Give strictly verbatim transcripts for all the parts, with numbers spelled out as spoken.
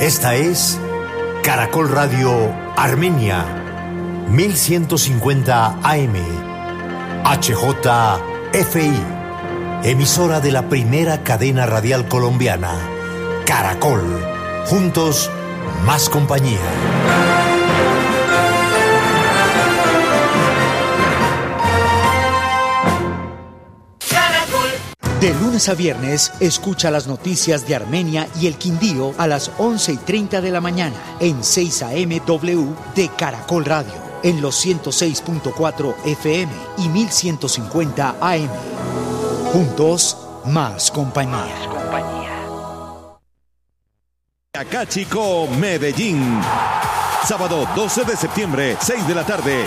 Esta es Caracol Radio Armenia, mil ciento cincuenta A M, H J F I, emisora de la primera cadena radial colombiana, Caracol, juntos, más compañía. De lunes a viernes, escucha las noticias de Armenia y el Quindío a las once y treinta de la mañana en seis A M W de Caracol Radio, en los ciento seis punto cuatro F M y mil ciento cincuenta A M. Juntos, más compañía. Más compañía. Acachico, Medellín. Sábado doce de septiembre, seis de la tarde.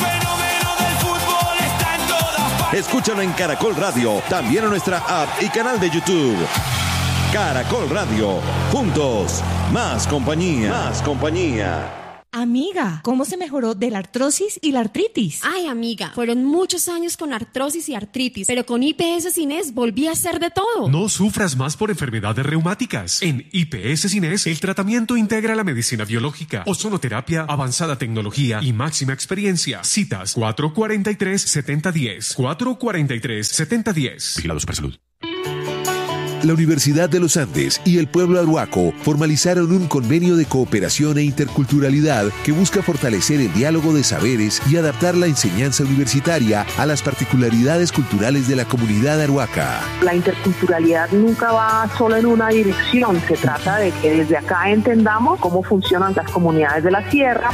Escúchalo en Caracol Radio, también en nuestra app y canal de YouTube. Caracol Radio, juntos, más compañía, más compañía. Amiga, ¿cómo se mejoró de la artrosis y la artritis? Ay, amiga, fueron muchos años con artrosis y artritis, pero con I P S Cines volví a hacer de todo. No sufras más por enfermedades reumáticas. En I P S Cines, el tratamiento integra la medicina biológica, ozonoterapia, avanzada tecnología y máxima experiencia. Citas cuatro cuatro tres, siete cero uno cero, cuatro cuatro tres, siete cero uno cero. Vigilados para salud. La Universidad de los Andes y el pueblo arhuaco formalizaron un convenio de cooperación e interculturalidad que busca fortalecer el diálogo de saberes y adaptar la enseñanza universitaria a las particularidades culturales de la comunidad arhuaca. La interculturalidad nunca va solo en una dirección, se trata de que desde acá entendamos cómo funcionan las comunidades de la sierra.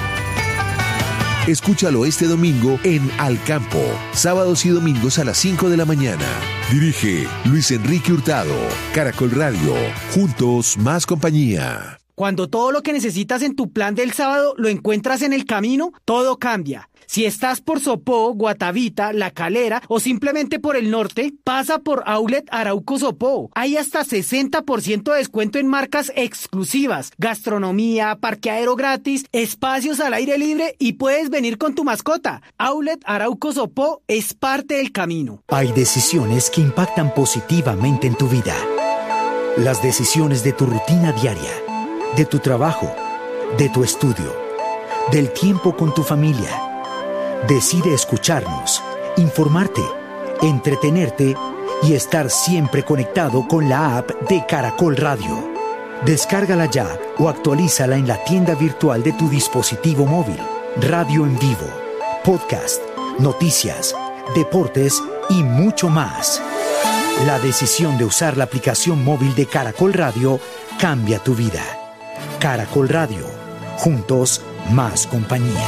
Escúchalo este domingo en Al Campo, sábados y domingos a las cinco de la mañana. Dirige Luis Enrique Hurtado. Caracol Radio, juntos, más compañía. Cuando todo lo que necesitas en tu plan del sábado lo encuentras en el camino, todo cambia. Si estás por Sopó, Guatavita, La Calera o simplemente por el norte, pasa por Outlet Arauco Sopó. Hay hasta sesenta por ciento de descuento en marcas exclusivas, gastronomía, parqueadero gratis, espacios al aire libre y puedes venir con tu mascota. Outlet Arauco Sopó es parte del camino. Hay decisiones que impactan positivamente en tu vida. Las decisiones de tu rutina diaria, de tu trabajo, de tu estudio, del tiempo con tu familia. Decide escucharnos, informarte, entretenerte y estar siempre conectado con la app de Caracol Radio. Descárgala ya o actualízala en la tienda virtual de tu dispositivo móvil. Radio en vivo, podcast, noticias, deportes y mucho más. La decisión de usar la aplicación móvil de Caracol Radio cambia tu vida. Caracol Radio, juntos, más compañía.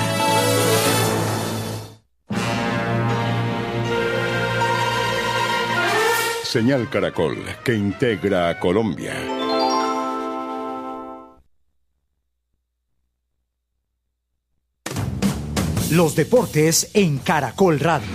Señal Caracol, que integra a Colombia. Los deportes en Caracol Radio.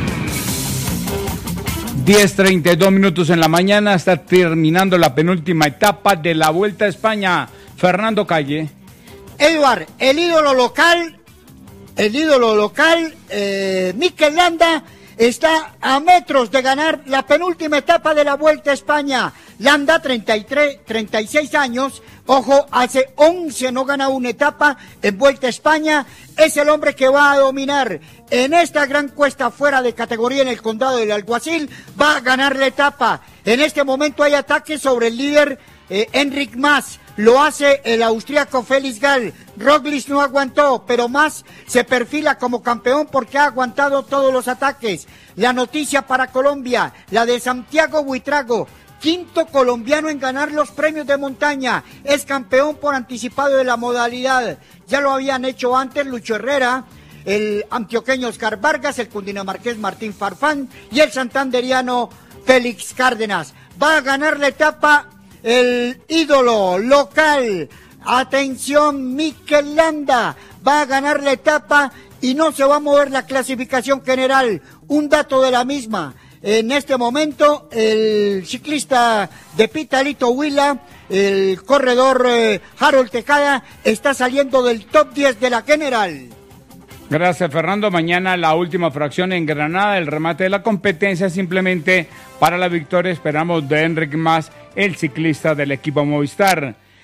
diez treinta y dos minutos en la mañana, está terminando la penúltima etapa de la Vuelta a España. Fernando Calle. Eduard, el ídolo local, el ídolo local, eh, Mikel Landa, está a metros de ganar la penúltima etapa de la Vuelta a España. Landa, treinta y tres, treinta y seis años, ojo, hace once no gana una etapa en Vuelta a España, es el hombre que va a dominar en esta gran cuesta fuera de categoría en el condado del Alguacil, va a ganar la etapa. En este momento hay ataques sobre el líder eh, Enric Mas. Lo hace el austríaco Félix Gall. Roglic no aguantó, pero Mas se perfila como campeón porque ha aguantado todos los ataques. La noticia para Colombia, la de Santiago Buitrago, quinto colombiano en ganar los premios de montaña. Es campeón por anticipado de la modalidad. Ya lo habían hecho antes Lucho Herrera, el antioqueño Oscar Vargas, el cundinamarqués Martín Farfán y el santanderiano Félix Cárdenas. Va a ganar la etapa el ídolo local, atención, Mikel Landa, va a ganar la etapa y no se va a mover la clasificación general. Un dato de la misma, en este momento el ciclista de Pitalito Huila, el corredor eh, Harold Tejada, está saliendo del top diez de la general. Gracias, Fernando. Mañana la última fracción en Granada, el remate de la competencia simplemente para la victoria, esperamos, de Enric Mas, el ciclista del equipo Movistar.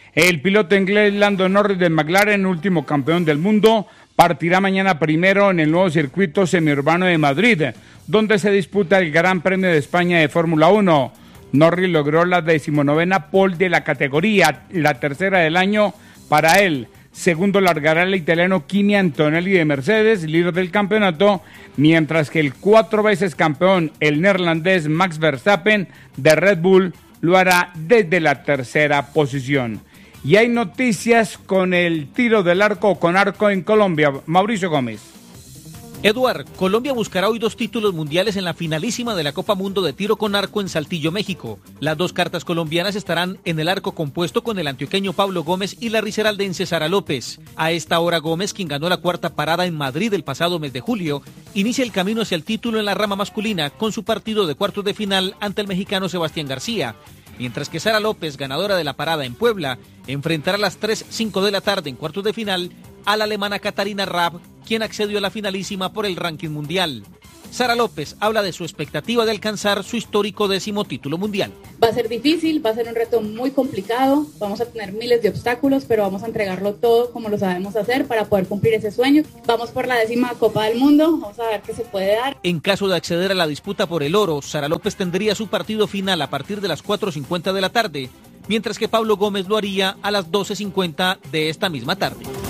El piloto inglés Lando Norris de McLaren, último campeón del mundo, partirá mañana primero en el nuevo circuito semiurbano de Madrid, donde se disputa el Gran Premio de España de Fórmula uno. Norris logró la decimonovena pole de la categoría, la tercera del año para él. Segundo largará el italiano Kimi Antonelli de Mercedes, líder del campeonato, mientras que el cuatro veces campeón, el neerlandés Max Verstappen de Red Bull, lo hará desde la tercera posición. Y hay noticias con el tiro del arco con arco en Colombia. Mauricio Gómez. Eduard, Colombia buscará hoy dos títulos mundiales en la finalísima de la Copa Mundo de Tiro con Arco en Saltillo, México. Las dos cartas colombianas estarán en el arco compuesto con el antioqueño Pablo Gómez y la risaraldense Sara López. A esta hora Gómez, quien ganó la cuarta parada en Madrid el pasado mes de julio, inicia el camino hacia el título en la rama masculina con su partido de cuartos de final ante el mexicano Sebastián García. Mientras que Sara López, ganadora de la parada en Puebla, enfrentará a las tres cinco de la tarde en cuartos de final a la alemana Katarina Raab, quien accedió a la finalísima por el ranking mundial. Sara López habla de su expectativa de alcanzar su histórico décimo título mundial. Va a ser difícil, va a ser un reto muy complicado, vamos a tener miles de obstáculos, pero vamos a entregarlo todo como lo sabemos hacer para poder cumplir ese sueño. Vamos por la décima Copa del Mundo, vamos a ver qué se puede dar. En caso de acceder a la disputa por el oro, Sara López tendría su partido final a partir de las cuatro cincuenta de la tarde, mientras que Pablo Gómez lo haría a las doce cincuenta de esta misma tarde.